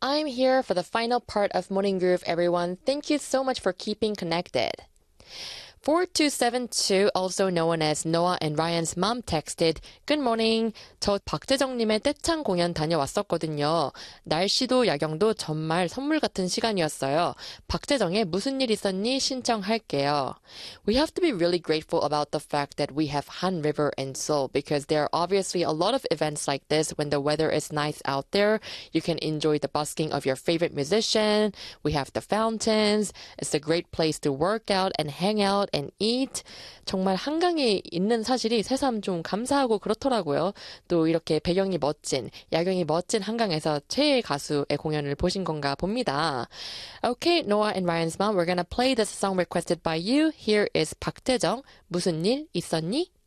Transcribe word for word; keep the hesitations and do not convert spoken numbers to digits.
I'm here for the final part of Morning Groove, everyone. Thank you so much for keeping connected. four two seven two, also known as Noah and Ryan's mom, texted, Good morning. 저 박재정님의 떼창 공연 다녀왔었거든요. 날씨도 야경도 정말 선물 같은 시간이었어요. 박재정의 무슨 일 있었니? 신청할게요. We have to be really grateful about the fact that we have Han River in Seoul because there are obviously a lot of events like this when the weather is nice out there. You can enjoy the busking of your favorite musician. We have the fountains. It's a great place to work out and hang out and eat. 정말 한강에 있는 사실이 새삼 좀 감사하고 그렇더라고요. 또 이렇게 배경이 멋진, 야경이 멋진 한강에서 최애 가수의 공연을 보신 건가 봅니다. Okay, Noah and Ryan's mom, we're gonna play this song requested by you. Here is 박재정, 무슨 일 있었니?